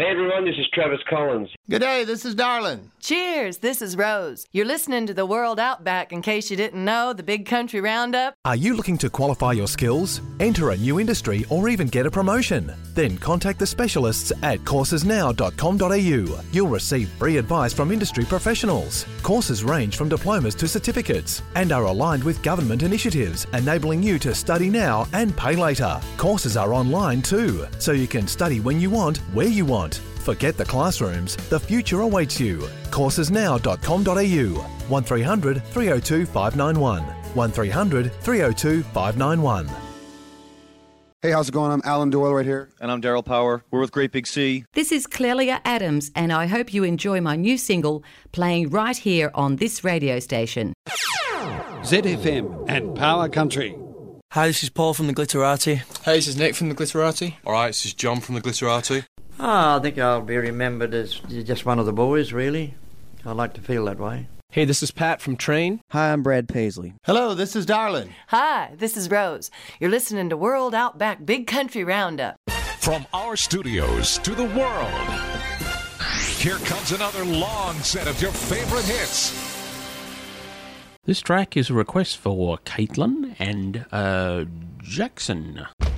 Hey everyone, this is Travis Collins. Good day, this is Darlin. Cheers, this is Rose. You're listening to The World Outback. In case you didn't know, the Big Country Roundup. Are you looking to qualify your skills, enter a new industry, or even get a promotion? Then contact the specialists at coursesnow.com.au. You'll receive free advice from industry professionals. Courses range from diplomas to certificates and are aligned with government initiatives, enabling you to study now and pay later. Courses are online too, so you can study when you want, where you want. Forget the classrooms. The future awaits you. coursesnow.com.au. 1300 302 591. 1300 302 591. Hey, how's it going? I'm Alan Doyle right here. And I'm Daryl Power. We're with Great Big Sea. This is Clelia Adams, and I hope you enjoy my new single playing right here on this radio station. ZFM and Power Country. Hi, this is Paul from the Glitterati. Hey, this is Nick from the Glitterati. Alright, this is John from the Glitterati. I think I'll be remembered as just one of the boys, really. I like to feel that way. Hey, this is Pat from Train. Hi, I'm Brad Paisley. Hello, this is Darlin. Hi, this is Rose. You're listening to World Outback Big Country Roundup. From our studios to the world, here comes another long set of your favorite hits. This track is a request for Caitlin and Jackson.